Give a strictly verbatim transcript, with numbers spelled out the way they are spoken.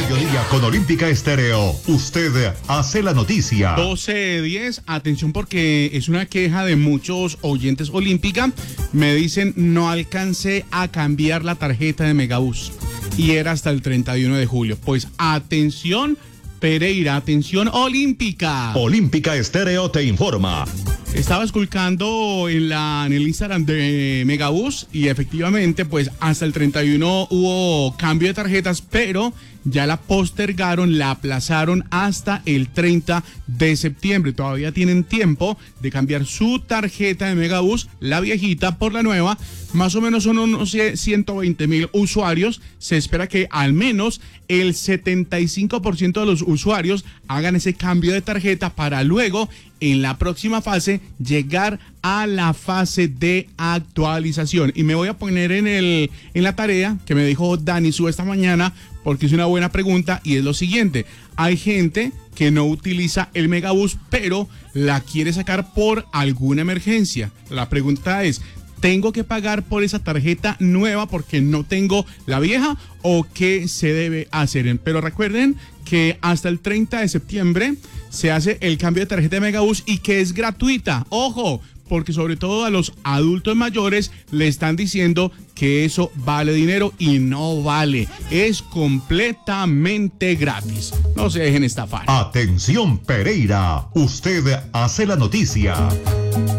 Mediodía con Olímpica Estéreo. Usted hace la noticia. doce diez, atención porque es una queja de muchos oyentes Olímpica. Me dicen, no alcancé a cambiar la tarjeta de Megabús y era hasta el treinta y uno de julio. Pues atención Pereira, atención Olímpica. Olímpica Estéreo te informa. Estaba esculcando en, la, en el Instagram de Megabús y efectivamente pues hasta el treinta y uno hubo cambio de tarjetas, pero ya la postergaron, la aplazaron hasta el treinta de septiembre. Todavía tienen tiempo de cambiar su tarjeta de Megabús, la viejita por la nueva. Más o menos son unos ciento veinte mil usuarios. Se espera que al menos el setenta y cinco por ciento de los usuarios hagan ese cambio de tarjeta para luego, en la próxima fase, llegar a la fase de actualización. Y me voy a poner en, el, en la tarea que me dijo Dani Su esta mañana, porque es una buena pregunta y es lo siguiente. Hay gente que no utiliza el Megabús, pero la quiere sacar por alguna emergencia. La pregunta es, ¿tengo que pagar por esa tarjeta nueva porque no tengo la vieja o qué se debe hacer? Pero recuerden que hasta el treinta de septiembre se hace el cambio de tarjeta de Megabús y que es gratuita. ¡Ojo! Porque sobre todo a los adultos mayores le están diciendo que eso vale dinero y no vale. Es completamente gratis. No se dejen estafar. Atención Pereira, usted hace la noticia.